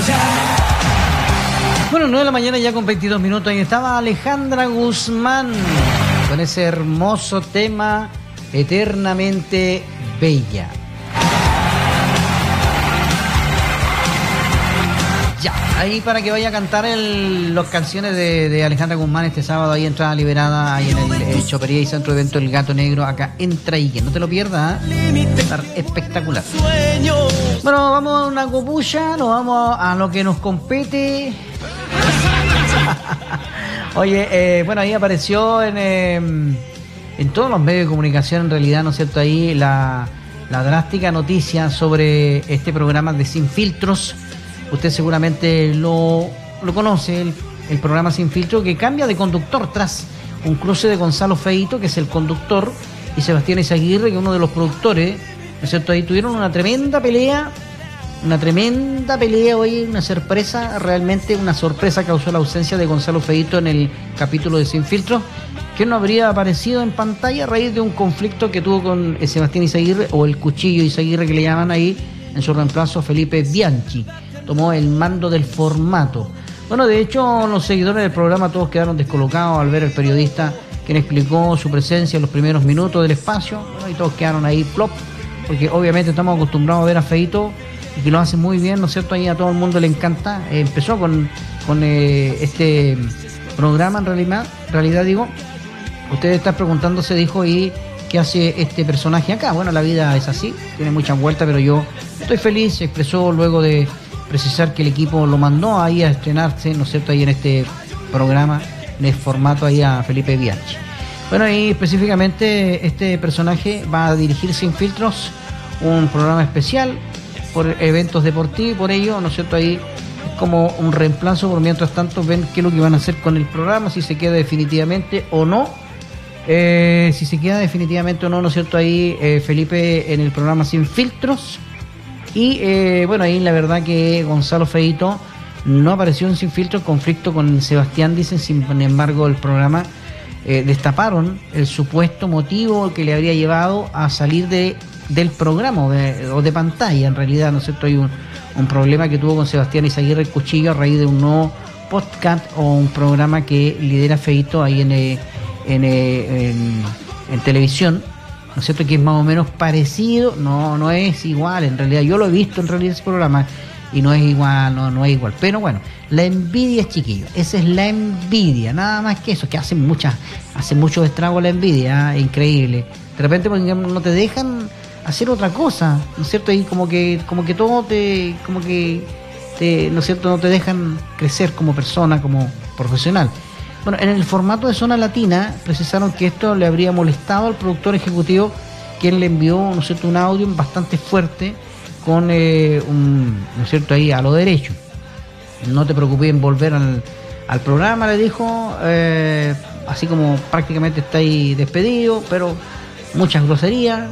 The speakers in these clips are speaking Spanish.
Bueno, 9 de la mañana ya con 22 minutos. Ahí estaba Alejandra Guzmán con ese hermoso tema Eternamente Bella. Ya, ahí para que vaya a cantar las canciones de Alejandra Guzmán este sábado, ahí entrada liberada, ahí en el Chopería y Centro de Evento El Gato Negro, acá en Traiguén. No te lo pierdas, ¿eh? Va a estar espectacular. Bueno, vamos a una copucha, nos vamos a lo que nos compete. Oye, bueno, ahí apareció en todos los medios de comunicación, en realidad, ¿no es cierto? Ahí la drástica noticia sobre este programa de Sin Filtros. Usted seguramente lo conoce, el programa Sin Filtro, que cambia de conductor tras un cruce de Gonzalo Feito, que es el conductor, y Sebastián Izaguirre, que es uno de los productores, ¿no es cierto? Ahí tuvieron una tremenda pelea, hoy, una sorpresa, realmente una sorpresa causó la ausencia de Gonzalo Feito en el capítulo de Sin Filtro, que no habría aparecido en pantalla a raíz de un conflicto que tuvo con Sebastián Izaguirre, o el cuchillo Izaguirre que le llaman ahí, en su reemplazo Felipe Bianchi. Tomó el mando del formato. Bueno, de hecho, los seguidores del programa todos quedaron descolocados al ver al periodista quien explicó su presencia en los primeros minutos del espacio, bueno, y todos quedaron ahí plop, porque obviamente estamos acostumbrados a ver a Feito y que lo hace muy bien, ¿no es cierto? Ahí a todo el mundo le encanta. Empezó con este programa, en realidad digo, ustedes están preguntándose, dijo, ¿y qué hace este personaje acá? Bueno, la vida es así, tiene muchas vueltas, pero yo estoy feliz. Se expresó luego de precisar que el equipo lo mandó ahí a estrenarse, ¿no es cierto?, ahí en este programa, en el formato ahí a Felipe Bianchi. Bueno, y específicamente este personaje va a dirigir Sin Filtros, un programa especial por eventos deportivos, por ello, ¿no es cierto?, ahí como un reemplazo, por mientras tanto ven qué es lo que van a hacer con el programa, si se queda definitivamente o no. Si se queda definitivamente o no, ¿no es cierto?, ahí Felipe en el programa Sin Filtros. Y bueno, ahí la verdad que Gonzalo Feito no apareció en Sin Filtro, conflicto con Sebastián, dicen. Sin embargo, el programa destaparon el supuesto motivo que le habría llevado a salir del programa o de pantalla, en realidad, ¿no es cierto? Hay un problema que tuvo con Sebastián Izaguirre el Cuchillo a raíz de un nuevo podcast o un programa que lidera Feito ahí en televisión, ¿no es cierto?, que es más o menos parecido, no es igual, en realidad yo lo he visto en realidad ese programa y no es igual, no es igual, pero bueno, la envidia, chiquillos, esa es la envidia, nada más que eso, que hace mucho estrago la envidia, increíble, de repente porque no te dejan hacer otra cosa, ¿no es cierto?, y como que todo ¿no es cierto?, no te dejan crecer como persona, como profesional. Bueno, en el formato de Zona Latina precisaron que esto le habría molestado al productor ejecutivo, quien le envió, ¿no es cierto?, un audio bastante fuerte con ¿no es cierto?, ahí a lo derecho. No te preocupes en volver al programa, le dijo, así como prácticamente está ahí despedido, pero muchas groserías,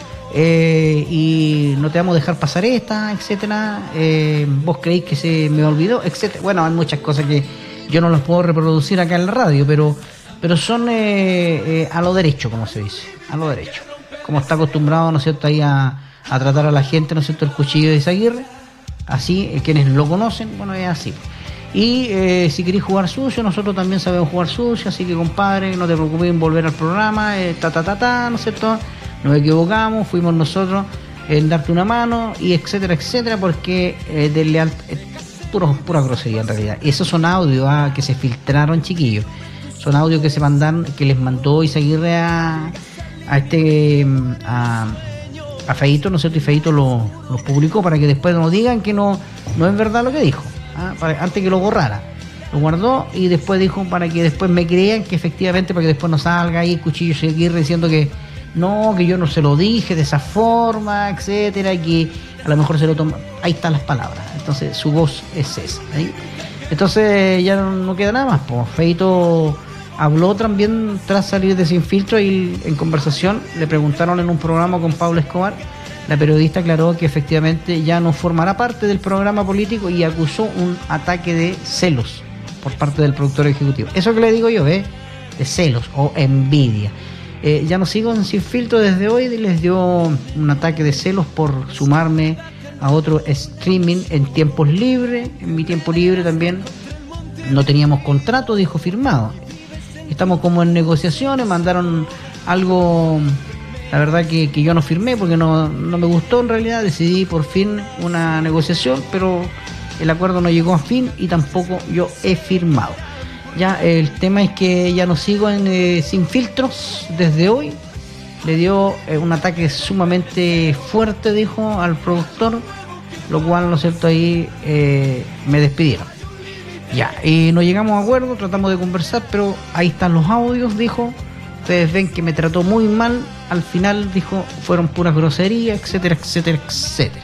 y no te vamos a dejar pasar esta, etcétera, vos creéis que se me olvidó, etcétera. Bueno, hay muchas cosas que yo no las puedo reproducir acá en la radio, pero son a lo derecho, como se dice, a lo derecho. Como está acostumbrado, ¿no es cierto?, ahí a tratar a la gente, ¿no es cierto?, el Cuchillo de Izaguirre, así, quienes lo conocen, bueno, es así. Y si queréis jugar sucio, nosotros también sabemos jugar sucio, así que, compadre, no te preocupes en volver al programa, ¿no es cierto?, nos equivocamos, fuimos nosotros en darte una mano, y etcétera, porque de lealtad... Pura grosería en realidad. Esos son audios que se filtraron, chiquillos. Son audios que se mandan, que les mandó Izaguirre a Feito, ¿no es cierto? Y Feito los publicó para que después nos digan que no es verdad lo que dijo. Antes que lo borrara. Lo guardó y después dijo para que después me crean que efectivamente, para que después no salga ahí el Cuchillo Izaguirre diciendo que yo no se lo dije de esa forma, etcétera, y que a lo mejor se lo toma. Ahí están las palabras. Entonces su voz es esa. ¿Sí? Entonces ya no queda nada más. Pues Feito habló también tras salir de Sin Filtro y en conversación le preguntaron en un programa con Pablo Escobar. La periodista aclaró que efectivamente ya no formará parte del programa político y acusó un ataque de celos por parte del productor ejecutivo. Eso que le digo yo, de celos o envidia. Ya no sigo en Sin Filtro desde hoy, les dio un ataque de celos por sumarme a otro streaming en tiempos libres, en mi tiempo libre también. No teníamos contrato, dijo, firmado. Estamos como en negociaciones, mandaron algo, la verdad que yo no firmé porque no me gustó en realidad, decidí por fin una negociación, pero el acuerdo no llegó a fin y tampoco yo he firmado. Ya el tema es que ya no sigo en Sin Filtros desde hoy. Le dio un ataque sumamente fuerte, dijo, al productor, lo cual, ¿no es cierto?, ahí me despidieron. Ya, y no llegamos a acuerdo, tratamos de conversar, pero ahí están los audios, dijo. Ustedes ven que me trató muy mal. Al final, dijo, fueron puras groserías, etcétera, etcétera, etcétera.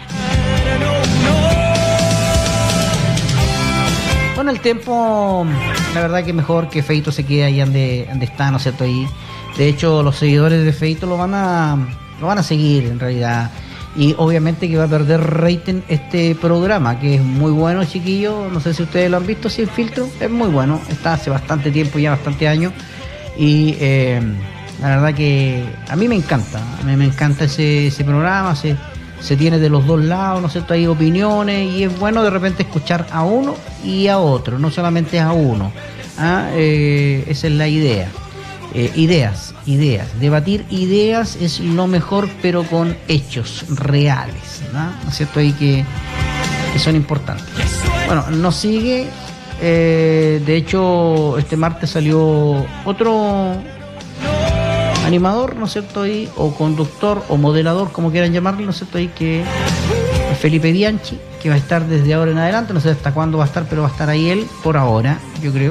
Con el tiempo, la verdad que mejor que Feito se quede ahí donde está, ¿no es cierto? Ahí, de hecho, los seguidores de Feito lo van a seguir en realidad. Y obviamente que va a perder rating este programa, que es muy bueno, chiquillos. No sé si ustedes lo han visto, Sin Filtro. Es muy bueno, está hace bastante tiempo, ya bastante años. Y la verdad que a mí me encanta. A mí me encanta ese programa. Se tiene de los dos lados, ¿no es cierto? Hay opiniones y es bueno de repente escuchar a uno y a otro, no solamente a uno. Esa es la idea. Ideas. Debatir ideas es lo mejor, pero con hechos reales, ¿no es cierto? Ahí que son importantes. Bueno, nos sigue. De hecho, este martes salió otro animador, ¿no es cierto? Ahí, o conductor, o modelador, como quieran llamarlo, ¿no es cierto? Ahí que es Felipe Bianchi, que va a estar desde ahora en adelante. No sé hasta cuándo va a estar, pero va a estar ahí él por ahora, yo creo.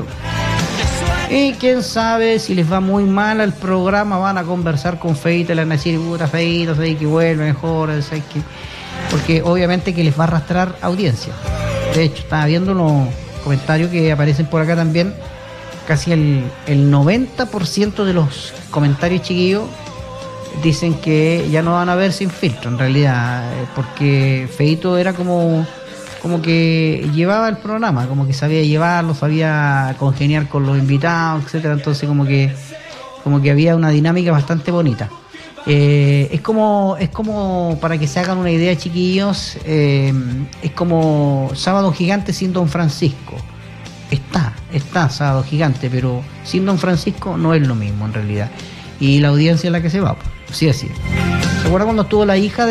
Y quién sabe, si les va muy mal al programa, van a conversar con Feito, le van a decir, puta Feito, sé que vuelve mejor, sé que... porque obviamente que les va a arrastrar audiencia. De hecho, estaba viendo unos comentarios que aparecen por acá también. Casi el 90% de los comentarios, chiquillos, dicen que ya no van a ver Sin Filtro, en realidad, porque Feito era como que llevaba el programa, como que sabía llevarlo, sabía congeniar con los invitados, etcétera. Entonces como que había una dinámica bastante bonita. Es como para que se hagan una idea, chiquillos, es como Sábado Gigante sin Don Francisco. Está Sábado Gigante, pero sin Don Francisco no es lo mismo en realidad. Y la audiencia es la que se va, pues. Sí, así. ¿Se acuerdan cuando estuvo la hija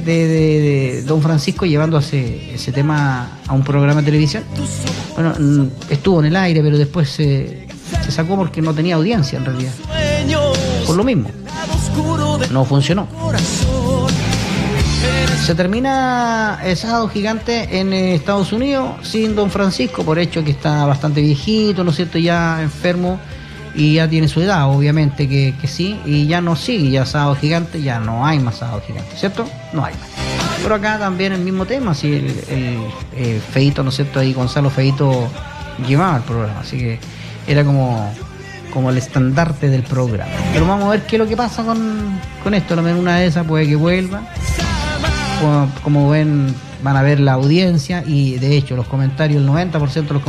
de Don Francisco llevando ese tema a un programa de televisión? Bueno, estuvo en el aire, pero después se sacó porque no tenía audiencia en realidad. Por lo mismo. No funcionó. Se termina el Sábado Gigante en Estados Unidos sin Don Francisco, por hecho que está bastante viejito, ¿no es cierto? Ya enfermo. Y ya tiene su edad, obviamente que sí, y ya no sigue, ya Sábado Gigante, ya no hay más Sábado Gigante, ¿cierto? No hay más. Pero acá también el mismo tema, si el Feito, ¿no es cierto? Ahí Gonzalo Feito llevaba el programa, así que era como el estandarte del programa. Pero vamos a ver qué es lo que pasa con esto, a lo menos una de esas puede que vuelva. Como ven, van a ver la audiencia y de hecho los comentarios, el 90% de los